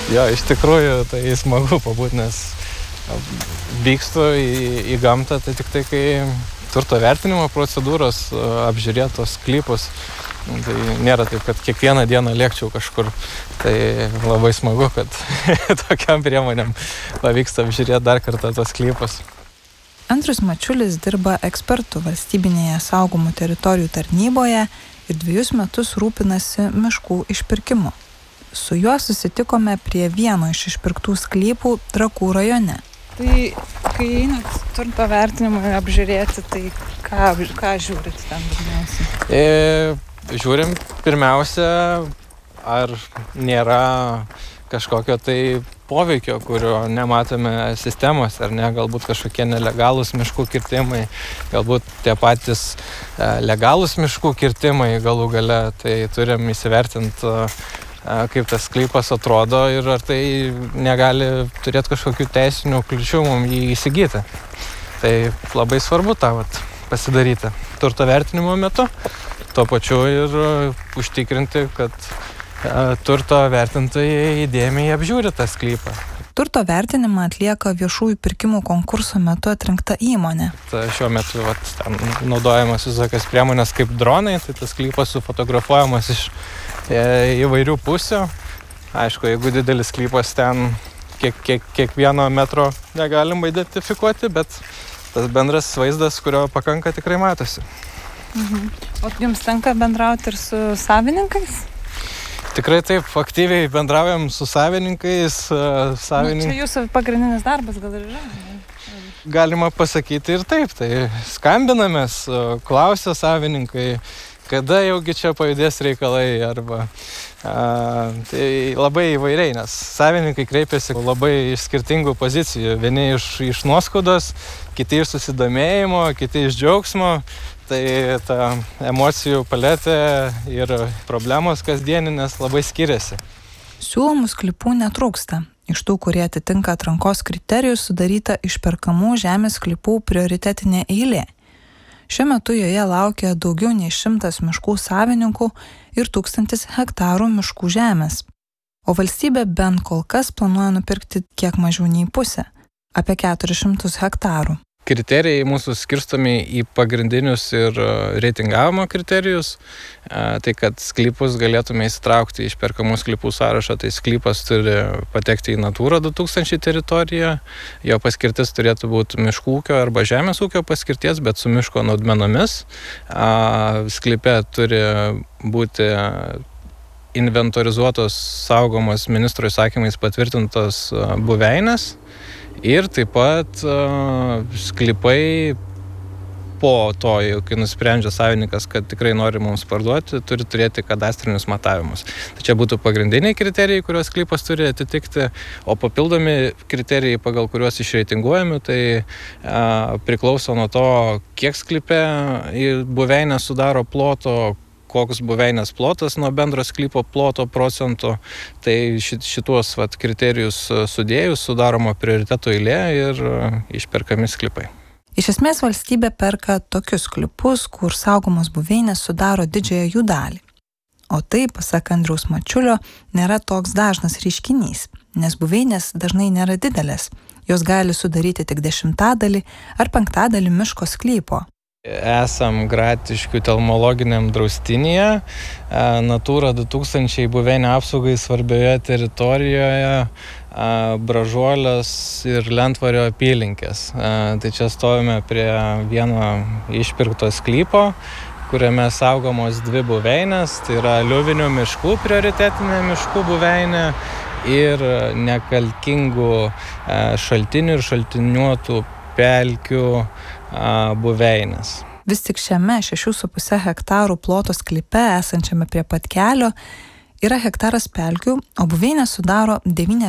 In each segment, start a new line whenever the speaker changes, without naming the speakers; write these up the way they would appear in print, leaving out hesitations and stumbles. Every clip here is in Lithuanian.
Jo, iš tikrųjų, tai smagu pabūti, nes vykstu į gamtą, tai tik tai, kai turto vertinimo procedūros apžiūrėtos sklypus. Tai nėra taip, kad kiekvieną dieną lėkčiau kažkur. Tai labai smagu, kad tokiam priemonėm pavyksta apžiūrėti dar kartą tos sklypus.
Andrius Mačiulis dirba ekspertų valstybinėje saugomų teritorijų tarnyboje ir 2 metus rūpinasi miškų išpirkimu. Su juo susitikome prie vieno iš išpirktų sklypų Trakų rajone. Tai kai einat turto vertinimui apžiūrėti, tai ką žiūrit ten dažniausiai?
Žiūrim pirmiausia, ar nėra kažkokio tai poveikio, kurio nematome sistemos, ar ne, galbūt kažkokie nelegalūs miškų kirtimai, galbūt tie patys legalūs miškų kirtimai galų gale, tai turim įsivertinti, kaip tas sklypas atrodo ir ar tai negali turėti kažkokių teisinių kliūčių mums jį įsigyti. Tai labai svarbu tą pasidaryti turto vertinimo metu, tuo pačiu ir užtikrinti, kad turto vertintojai įdėmiai apžiūri tą sklypą.
Turto vertinimą atlieka viešųjų pirkimų konkurso metu atrinkta įmonė.
Šiuo metu ten naudojamas visokios priemonės kaip dronai, tai tas sklypas sufotografuojamas iš įvairių pusių. Aišku, jeigu didelis sklypas, ten kiekvieno metro negalima identifikuoti, bet tas bendras vaizdas, kurio pakanka, tikrai matosi.
O jums tenka bendrauti ir su savininkais?
Tikrai taip, aktyviai bendraujam su savininkais.
Čia jūsų pagrindinis darbas gal ir yra?
Galima pasakyti ir taip, tai skambinamės, klausia savininkai, kada jaugi čia pajudės reikalai, arba tai labai įvairiai, nes savininkai kreipiasi labai iš skirtingų pozicijų, vieni iš nuoskaudos, kiti iš susidomėjimo, kiti iš džiaugsmo. Tai ta emocijų paletė ir problemos kasdieninės labai skiriasi.
Siūlomų sklypų netrūksta. Iš tų, kurie atitinka atrankos kriterijus, sudaryta išperkamų žemės sklypų prioritetinė eilė. Šiuo metu joje laukia daugiau nei 100 miškų savininkų ir 1000 hektarų miškų žemės. O valstybė bent kol kas planuoja nupirkti kiek mažiau nei pusę, apie 400 hektarų.
Kriterijai mūsų skirstomi į pagrindinius ir reitingavimo kriterijus. Tai, kad sklypus galėtume įsitraukti į išperkamų sklypų sąrašą, tai sklypas turi patekti į Natūra 2000 teritoriją. Jo paskirtis turėtų būti miškų ūkio arba žemės ūkio paskirties, bet su miško naudmenomis. Sklype turi būti inventorizuotos saugomos ministro įsakymais patvirtintos buveinės. Ir taip pat sklypai po to, kai nusprendžia savininkas, kad tikrai nori mums parduoti, turi turėti kadastrinius matavimus. Tai čia būtų pagrindiniai kriterijai, kuriuos sklypas turi atitikti, o papildomi kriterijai, pagal kuriuos išreitinguojami, tai priklauso nuo to, kiek sklype buveinė sudaro ploto, koks buveinės plotas nuo bendro sklypo ploto procentų. Tai šituos kriterijus sudėjus sudaroma prioritetų eilė ir išperkami sklypai.
Iš esmės valstybė perka tokius sklypus, kur saugomos buveinės sudaro didžiąją jų dalį. O tai, pasak Andriaus Mačiulio, nėra toks dažnas reiškinys, nes buveinės dažnai nėra didelės. Jos gali sudaryti tik 10% ar 5% miško sklypo.
Esam Gratiškių telmologiniam draustinyje, Natūra 2000 buveinių apsaugai svarbioje teritorijoje, Bražuolės ir Lentvario apylinkės. Tai čia stovime prie vieno išpirkto sklypo, kuriame saugomos 2 buveinės, tai yra liuvinių miškų prioritetinė miškų buveinė ir nekalkingų šaltinių ir šaltiniuotų pelkių buveinės.
Vis tik šiame 6,5 hektarų ploto sklype esančiame prie pat kelio yra hektaras pelkių, o buveinės sudaro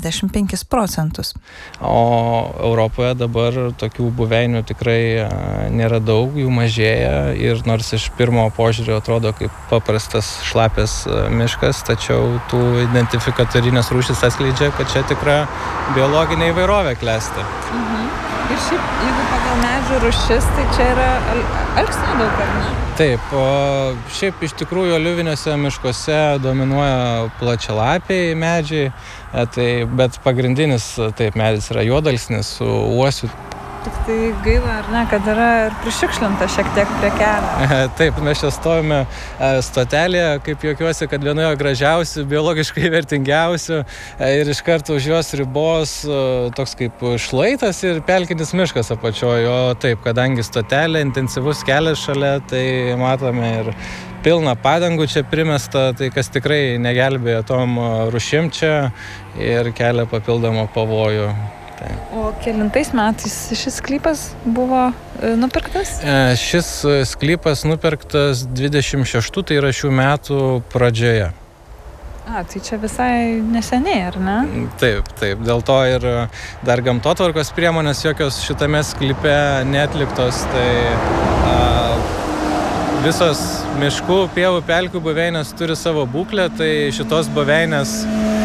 95%.
O Europoje dabar tokių buveinių tikrai nėra daug, jų mažėja ir nors iš pirmo požiūrio atrodo kaip paprastas šlapės miškas, tačiau tų identifikatorinės rūšys atskleidžia, kad čia tikra biologinė įvairovė klesti.
Ir šiaip, jeigu pagal medžių rūšis, tai čia yra alksnio daug, ar ne?
Taip, o šiaip iš tikrųjų aliuviniuose miškuose dominuoja plačialapiai medžiai, bet pagrindinis medis yra juodalksnis su uosiu.
Tik tai gaila, ar ne, kad yra ir prišiukšlinta šiek tiek prie kelio.
Taip, mes čia stovime stotelėje, kaip juokiuosi, kad vienoje gražiausių, biologiškai vertingiausių ir iš karto už jos ribos toks kaip šlaitas ir pelkinis miškas apačioje. O taip, kadangi stotelė, intensyvus kelias šalia, tai matome ir pilną padangų čia primesta, tai kas tikrai negelbėja tom rūšim čia ir kelia papildomą pavojų.
O kelintais metais šis sklypas buvo nupirktas?
Šis sklypas nupirktas 26, tai yra šių metų pradžioje.
Tai čia visai neseniai, ar ne?
Taip, dėl to ir dar gamtotvarkos priemonės jokios šitame sklype neatliktos, tai visos miškų, pievų, pelkių buveinės turi savo būklę, tai šitos buveinės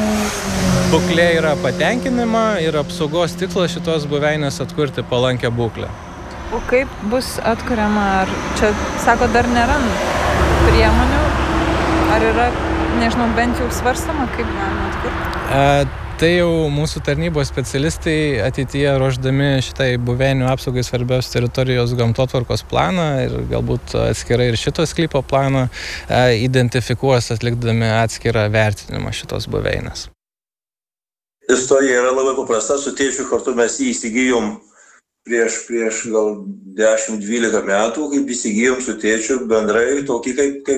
būklė yra patenkinama ir apsaugos tikslas šitos buveinės atkurti palankę būklę.
O kaip bus atkuriama? Ar čia, sako, dar nėra priemonių? Ar yra, nežinau, bent jau svarstama, kaip galima atkurti?
Tai jau mūsų tarnybos specialistai ateityje ruošdami šitai buveinių apsaugai svarbios teritorijos gamtotvarkos planą ir galbūt atskirai ir šito sklypo planą identifikuos atlikdami atskirą vertinimą šitos buveinės.
Istorija yra labai paprasta, su tėčiu kartu mes jį įsigijom prieš gal 10-12 metų, kaip įsigijom su tėčiu bendrai tokį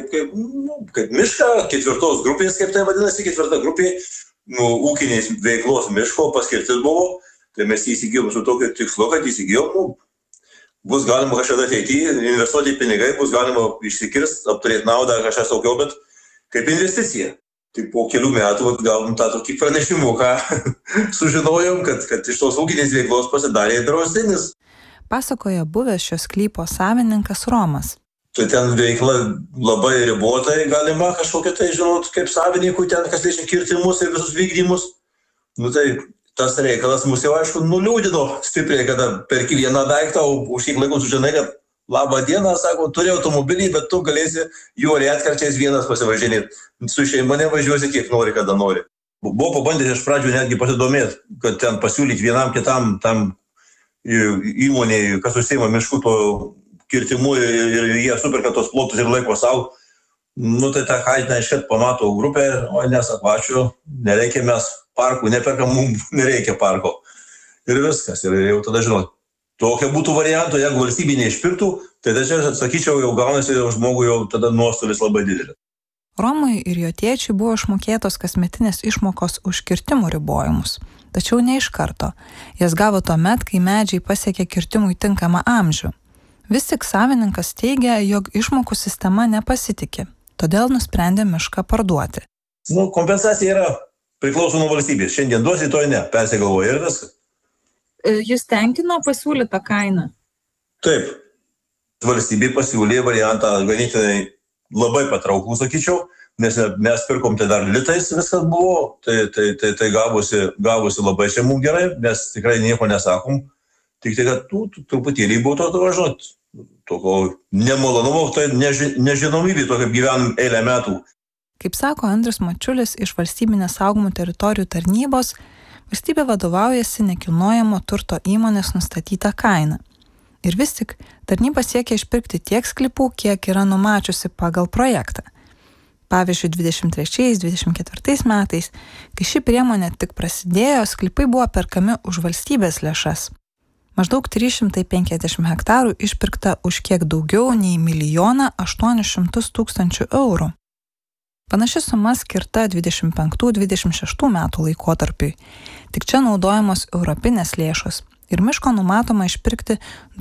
kaip mišką, 4 grupės, kaip tai vadinasi, 4 grupė, ūkinės veiklos miško paskirtis buvo, tai mes jį įsigijom su tokiu tikslu, kad įsigijom, bus galima kažkada ateityje investuoti pinigai, bus galima išsikirsti, apturėti naudą ar kažkas tokio, bet kaip investicija. Tik po kelių metų gavom tą tokį pranešimuką, sužinojom, kad iš tos ūkinės veiklos pasidarė draustinis.
Pasakoja buvęs šios sklypo savininkas Romas.
Tai ten veikla labai ribotai galima kažkokia tai, žinot, kaip savininkų ten, kas liečia kirtimus ir visus vykdymus. Tai tas reikalas mus jau aišku nuliūdino stipriai, kada perki vieną daiktą, o už kiek laiko sužinai, kad labą dieną, sako, turi automobilį, bet tu galėsi juo retkarčiais vienas pasivažinėti. Su šeima nevažiuosi kiek nori, kada nori. Buvo pabandęs iš pradžių netgi pasidomėti, kad ten pasiūlyti vienam kitam tam įmonėje, kas užsiima miškų to kirtimu ir jie superka tos plotus ir laiko savo. Tai tą kainą iškart pamato grupę, o nesako, ačiū, nereikia mes parkų, neperkam, mums nereikia parko. Ir viskas, ir jau tada žinot. Tokia būtų variantų, jeigu valstybė neišpirktų, tai čia, sakyčiau, jau gaunasi žmogui jau tada nuostolis labai didelis.
Romui ir jo tėčiui buvo išmokėtos kasmetinės išmokos už kirtimų ribojimus, tačiau ne iš karto. Jas gavo tuomet, kai medžiai pasiekė kirtimui tinkamą amžių. Vis tik savininkas teigia, jog išmokų sistema nepasitikė, todėl nusprendė mišką parduoti.
Kompensacija yra priklauso nuo valstybės. Šiandien duosi, to ne, persigalvoja ir viskas.
Jūs tenkino pasiūlytą kainą?
Taip. Valstybė pasiūlė variantą ganėtinai labai patrauklų, sakyčiau, nes mes pirkom tai dar litais viskas buvo, tai gavosi labai čia mums gerai, mes tikrai nieko nesakom, tik tai, kad truputėlį buvo to važiuot, tokio nemalonumo, tai nežinomybė, to kaip gyvenam eilę metų.
Kaip sako Andrius Mačiulis iš Valstybinės saugomų teritorijų tarnybos, valstybė vadovaujasi nekilnojamo turto įmonės nustatytą kainą. Ir vis tik tarnyba siekia išpirkti tiek sklypų, kiek yra numačiusi pagal projektą. Pavyzdžiui, 23-24 metais, kai ši priemonė tik prasidėjo, sklypai buvo perkami už valstybės lėšas. Maždaug 350 hektarų išpirkta už kiek daugiau nei 1 800 000 eurų. Panaši suma skirta 25-26 metų laikotarpiui. Tik čia naudojamos europinės lėšos ir miško numatoma išpirkti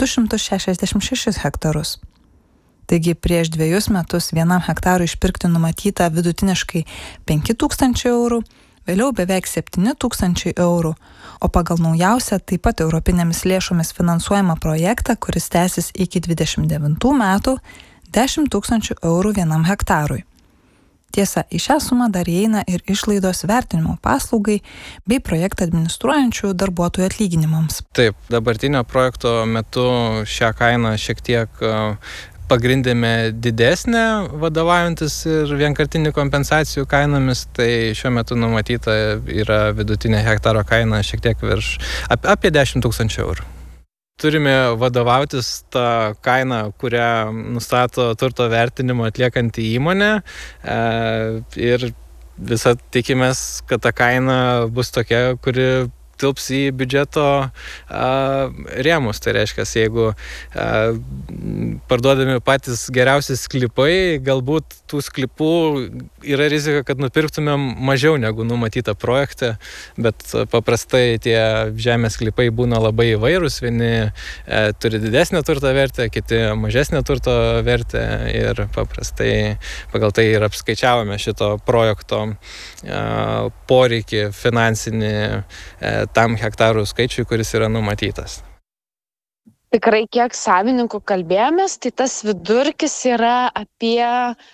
266 hektarus. Taigi prieš 2 metus 1 hektarui išpirkti numatyta vidutiniškai 5 000 eurų, vėliau beveik 7 000 eurų, o pagal naujausią taip pat europinėmis lėšomis finansuojamą projektą, kuris tęsis iki 29 metų, 10 000 eurų 1 hektarui. Tiesa, į šią sumą dar įeina ir išlaidos vertinimo paslaugai bei projektą administruojančių darbuotojų atlyginimams.
Taip, dabartinio projekto metu šią kainą šiek tiek pagrindėme didesnę, vadovaujantis ir vienkartinių kompensacijų kainomis, tai šiuo metu numatyta yra vidutinė hektaro kaina šiek tiek virš apie 10 000 eurų. Turime vadovautis tą kainą, kurią nustato turto vertinimo atliekanti įmonė ir visą tikimės, kad ta kaina bus tokia, kuri tilps į biudžeto rėmus. Tai reiškia, jeigu parduodami patys geriausi sklypai, galbūt tų sklypų yra rizika, kad nupirktumėm mažiau negu numatyta projekte, bet paprastai tie žemės sklypai būna labai įvairūs. Vieni turi didesnę turto vertę, kiti mažesnę turto vertę ir paprastai pagal tai ir apskaičiavome šito projekto poreikį finansinį tam hektarų skaičiui, kuris yra numatytas.
Tikrai kiek savininkų kalbėjomės, tai tas vidurkis yra apie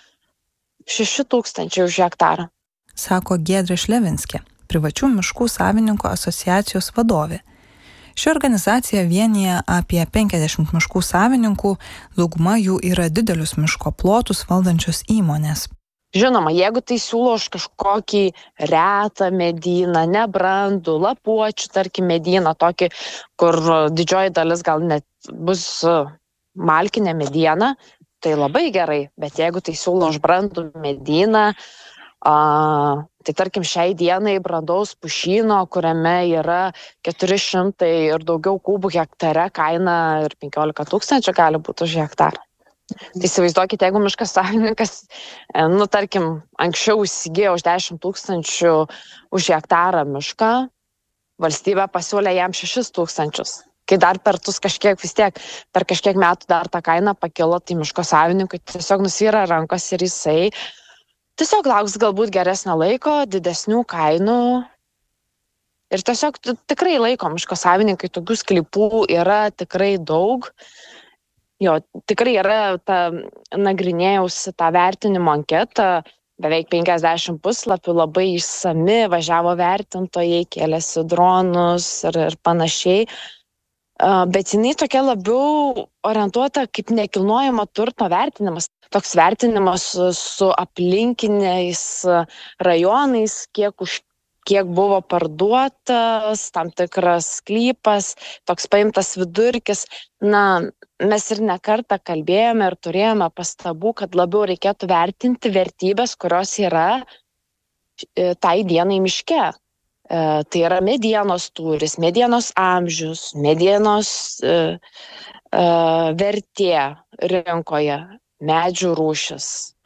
6 000 už hektarą.
Sako Giedrė Šlevinskė, privačių miškų savininkų asociacijos vadovė. Ši organizacija vienija apie 50 miškų savininkų, dauguma jų yra didelius miško plotus valdančios įmonės.
Žinoma, jeigu tai siūlo už kažkokį retą medyną, nebrandų, lapuočių, tarkim, medyną, tokį, kur didžioji dalis gal net bus malkinė mediena, tai labai gerai. Bet jeigu tai siūlo už brandų medyną, tai tarkim šiai dienai brandaus pušyno, kuriame yra 400 ir daugiau kubų hektare, kaina ir 15 000 gali būti už hektarą. Tai įsivaizduokite, jeigu miškas savininkas, tarkim, anksčiau įsigijo už 10 000 už hektarą mišką, valstybė pasiūlė jam 6 000. Kai dar per kažkiek metų dar ta kaina pakilo, tai miško savininkui tiesiog nusvyra rankos ir jisai tiesiog lauks galbūt geresnio laiko, didesnių kainų. Ir tiesiog tikrai laiko miško savininkai, tokių sklypų yra tikrai daug. Jo, tikrai yra nagrinėjausi tą vertinimo anketą, beveik 50 puslapių, labai išsami, važiavo vertintojai, kėlėsi dronus ir panašiai. Bet jinai tokia labiau orientuota kaip nekilnojamo turto vertinimas. Toks vertinimas su aplinkiniais rajonais, kiek buvo parduotas, tam tikras sklypas, toks paimtas vidurkis. Mes ir ne kartą kalbėjome ir turėjome pastabų, kad labiau reikėtų vertinti vertybės, kurios yra tai dienai miške. Tai yra medienos tūris, medienos amžius, medienos vertė rinkoje, medžių rūšis,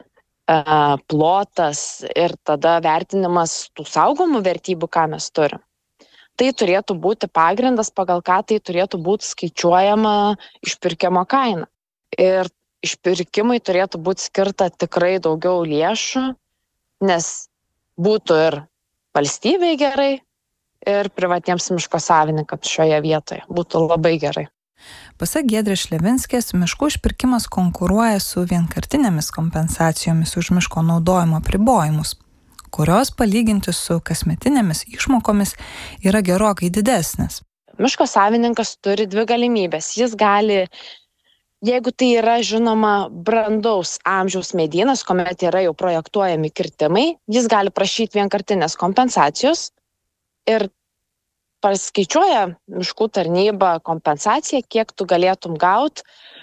plotas ir tada vertinimas tų saugomų vertybių, ką mes turim. Tai turėtų būti pagrindas, pagal ką tai turėtų būti skaičiuojama išpirkimo kaina. Ir išpirkimui turėtų būti skirta tikrai daugiau lėšų, nes būtų ir valstybei gerai, ir privatiems miško savininkams šioje vietoje. Būtų labai gerai.
Pasak Giedrės Šlevinskės, miškų išpirkimas konkuruoja su vienkartinėmis kompensacijomis už miško naudojimo apribojimus, kurios palyginti su kasmetinėmis išmokomis yra gerokai didesnės.
Miško savininkas turi 2 galimybės. Jis gali, jeigu tai yra žinoma brandaus amžiaus medynas, kuomet yra jau projektuojami kirtimai, jis gali prašyti vienkartinės kompensacijos ir paskaičiuoja miškų tarnyba kompensaciją, kiek tu galėtum gauti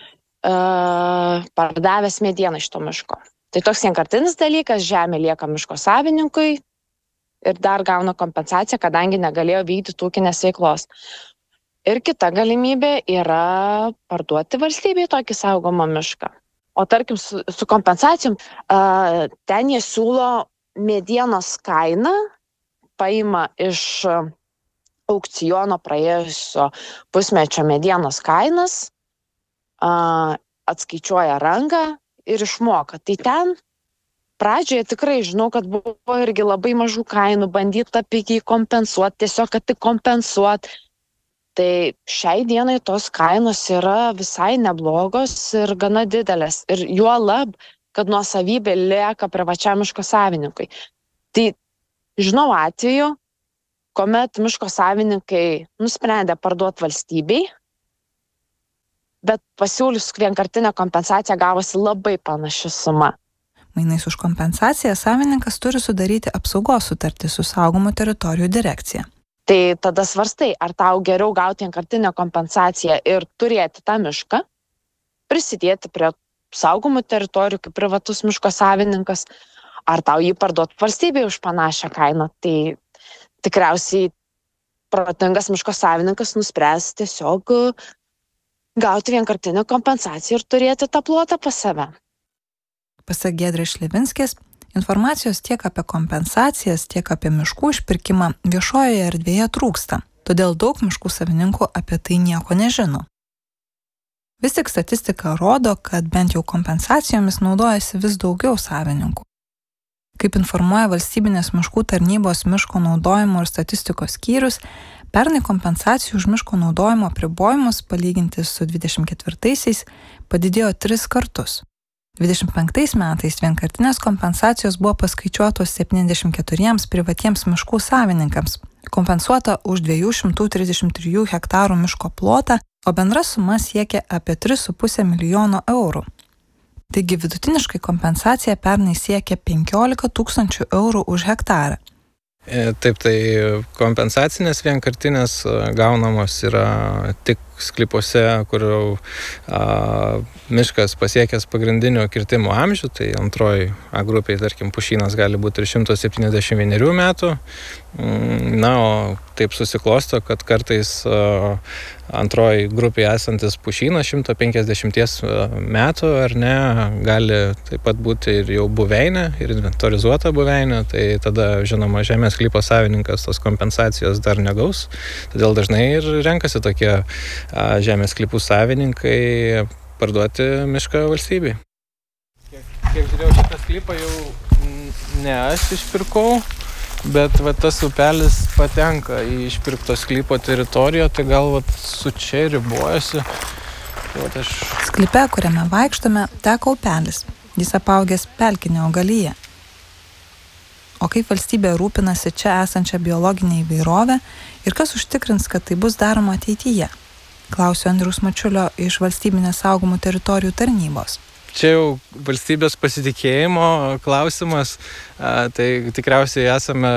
pardavęs medieną iš to miško. Tai toks vienkartinis dalykas, žemė lieka miško savininkui ir dar gauna kompensaciją, kadangi negalėjo vykdyti ūkinės veiklos. Ir kita galimybė yra parduoti valstybei tokį saugomą mišką. O tarkim su kompensacijom, ten jie siūlo medienos kainą, paima iš aukciono praėjusio pusmečio medienos kainas, atskaičiuoja rangą ir išmoka. Tai ten pradžioje tikrai žinau, kad buvo irgi labai mažų kainų, bandyta pigiai kompensuoti, tiesiog kad tik kompensuoti. Tai šiai dienai tos kainos yra visai neblogos ir gana didelės. Ir juolab kad nuosavybė lieka privačiam miško savininkui. Tai žinau atveju, kuomet miško savininkai nusprendė parduoti valstybei, bet pasiūlius vienkartinę kompensaciją gavosi labai panaši suma.
Mainais už kompensaciją savininkas turi sudaryti apsaugos sutartį su saugomų teritorijų direkcija.
Tai tada svarstai, ar tau geriau gauti vienkartinę kompensaciją ir turėti tą mišką, prisidėti prie saugomų teritorijų kaip privatus miško savininkas, ar tau jį parduoti valstybei už panašią kainą. Tai tikriausiai protingas miško savininkas nuspręs tiesiog gauti vienkartinę kompensaciją ir turėti tą plotą pas save.
Pasak Giedrės Šlevinskės, informacijos tiek apie kompensacijas, tiek apie miškų išpirkimą viešojoje erdvėje trūksta, todėl daug miškų savininkų apie tai nieko nežino. Vis tik statistika rodo, kad bent jau kompensacijomis naudojasi vis daugiau savininkų. Kaip informuoja Valstybinės miškų tarnybos miško naudojimo ir statistikos skyrius, pernai kompensacijų už miško naudojimo apribojimus palyginti su 24-aisiais padidėjo 3 kartus. 25 metais vienkartinės kompensacijos buvo paskaičiuotos 74 privatiems miškų savininkams, kompensuota už 233 hektarų miško plotą, o bendra suma siekia apie 3,5 milijono eurų. Taigi vidutiniškai kompensacija pernai siekia 15 000 eurų už hektarą.
Taip, tai kompensacinės vienkartinės gaunamos yra tik sklypuose, kur miškas pasiekęs pagrindinio kirtimo amžių, tai antroji grupiai, tarkim, pušynas gali būti ir 171 metų. Na, o taip susiklosto, kad kartais antroji grupėje esantis pušynas 150 metų, ar ne, gali taip pat būti ir jau buveinė, ir inventorizuota buveinė, tai tada, žinoma, žemės sklypo savininkas tos kompensacijos dar negaus, todėl dažnai ir renkasi tokie žemės sklypų savininkai parduoti mišką valstybei. Kiek žiūrėjau, šitą sklypą jau ne aš išpirkau, bet tas upelis patenka į išpirkto sklypo teritoriją, tai gal su čia ribojasi.
Sklype, kuriame vaikštome, teka upelis. Jis apaugęs pelkinę augaliją. O kaip valstybė rūpinasi čia esančią biologinę įvairovę ir kas užtikrins, kad tai bus daroma ateityje? Klausiu Andriaus Mačiulio iš Valstybinės saugomų teritorijų tarnybos.
Čia jau valstybės pasitikėjimo klausimas, tai tikriausiai esame